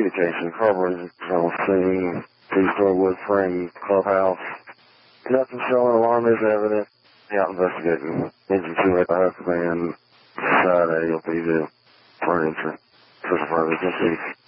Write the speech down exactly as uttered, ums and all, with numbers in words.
communication. Carburetor on scene, two-story wood frame clubhouse. Nothing showing alarm is evident. Out investigating. Engine two at the house van. Side A, L P V. Front entry. First further,